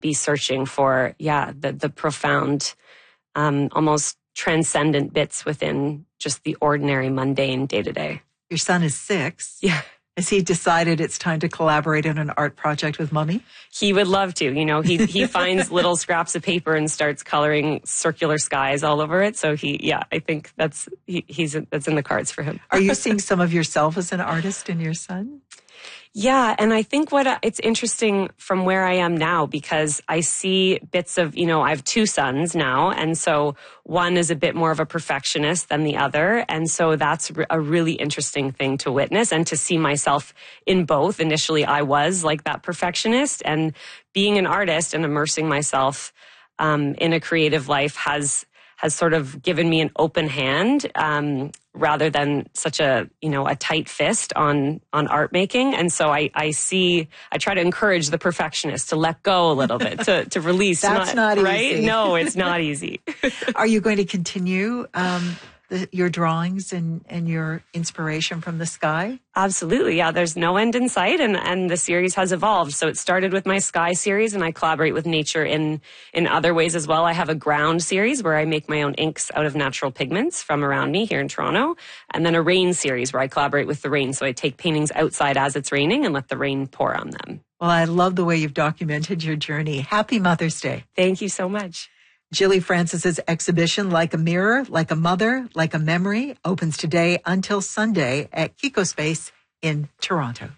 be searching for, the profound, almost transcendent bits within just the ordinary, mundane day-to-day. Your son is 6. Yeah. Has he decided it's time to collaborate on an art project with Mummy? He would love to. He finds little scraps of paper and starts coloring circular skies all over it. So I think that's in the cards for him. Are you seeing some of yourself as an artist in your son? Yeah, and I think it's interesting from where I am now, because I see bits of, I have 2 sons now, and so one is a bit more of a perfectionist than the other, and so that's a really interesting thing to witness and to see myself in both. Initially, I was like that perfectionist, and being an artist and immersing myself in a creative life has sort of given me an open hand rather than such a tight fist on art making. And so I try to encourage the perfectionist to let go a little bit, to release. That's not easy. Right? No, it's not easy. Are you going to continue your drawings and your inspiration from the sky? Absolutely. Yeah, there's no end in sight, and the series has evolved. So it started with my sky series, and I collaborate with nature in other ways as well. I have a ground series where I make my own inks out of natural pigments from around me here in Toronto, and then a rain series where I collaborate with the rain. So I take paintings outside as it's raining and let the rain pour on them. Well, I love the way you've documented your journey. Happy Mother's Day. Thank you so much. Jilly Francis's exhibition, Like a Mirror, Like a Mother, Like a Memory, opens today until Sunday at Kiko Space in Toronto.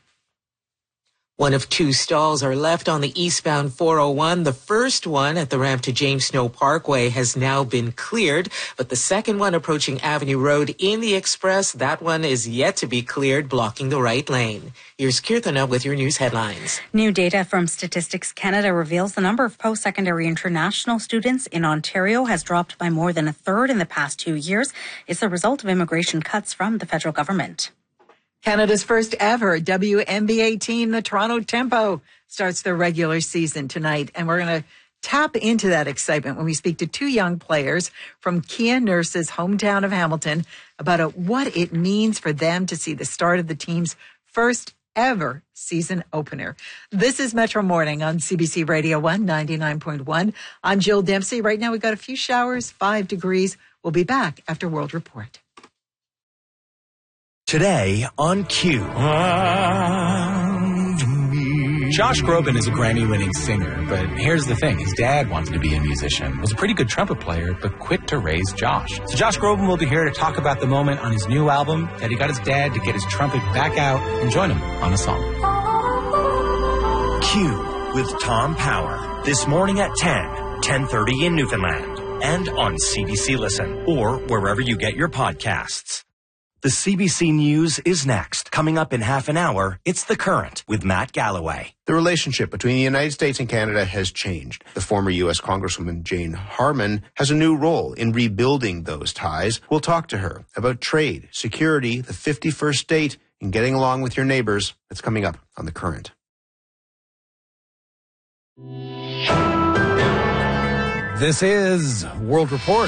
One of 2 stalls are left on the eastbound 401. The first one at the ramp to James Snow Parkway has now been cleared, but the second one approaching Avenue Road in the Express, that one is yet to be cleared, blocking the right lane. Here's Kirthana with your news headlines. New data from Statistics Canada reveals the number of post-secondary international students in Ontario has dropped by more than a third in the past 2 years. It's the result of immigration cuts from the federal government. Canada's first ever WNBA team, the Toronto Tempo, starts their regular season tonight. And we're going to tap into that excitement when we speak to 2 young players from Kia Nurse's hometown of Hamilton about what it means for them to see the start of the team's first ever season opener. This is Metro Morning on CBC Radio 199.1. I'm Jill Dempsey. Right now we've got a few showers, 5 degrees. We'll be back after World Report. Today on Q. Josh Groban is a Grammy-winning singer, but here's the thing. His dad wanted to be a musician, was a pretty good trumpet player, but quit to raise Josh. So Josh Groban will be here to talk about the moment on his new album that he got his dad to get his trumpet back out and join him on a song. Q with Tom Power. This morning at 10:30 in Newfoundland. And on CBC Listen or wherever you get your podcasts. The CBC News is next. Coming up in half an hour, it's The Current with Matt Galloway. The relationship between the United States and Canada has changed. The former U.S. Congresswoman Jane Harman has a new role in rebuilding those ties. We'll talk to her about trade, security, the 51st state, and getting along with your neighbors. That's coming up on The Current. This is World Report.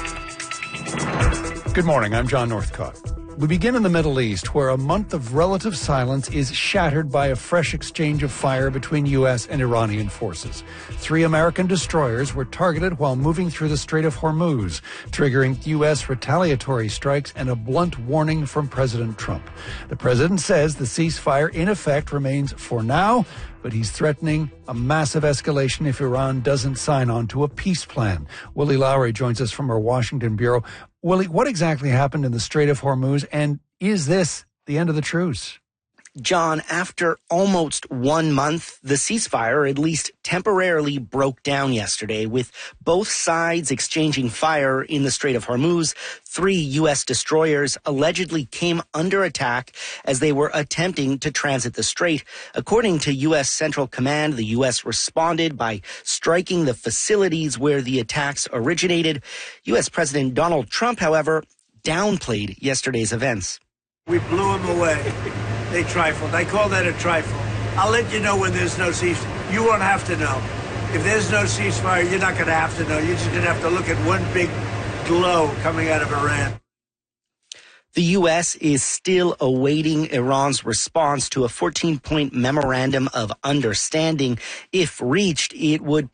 Good morning, I'm John Northcott. We begin in the Middle East, where a month of relative silence is shattered by a fresh exchange of fire between U.S. and Iranian forces. 3 American destroyers were targeted while moving through the Strait of Hormuz, triggering U.S. retaliatory strikes and a blunt warning from President Trump. The president says the ceasefire in effect remains for now, but he's threatening a massive escalation if Iran doesn't sign on to a peace plan. Willie Lowry joins us from our Washington bureau. Willie, what exactly happened in the Strait of Hormuz, and is this the end of the truce? John, after almost 1 month, the ceasefire at least temporarily broke down yesterday, with both sides exchanging fire in the Strait of Hormuz. 3 U.S. destroyers allegedly came under attack as they were attempting to transit the strait. According to U.S. Central Command, the U.S. responded by striking the facilities where the attacks originated. U.S. President Donald Trump, however, downplayed yesterday's events. We blew them away. They trifled. I call that a trifle. I'll let you know when there's no ceasefire. You won't have to know. If there's no ceasefire, you're not going to have to know. You're just going to have to look at one big glow coming out of Iran. The U.S. is still awaiting Iran's response to a 14-point memorandum of understanding. If reached, it would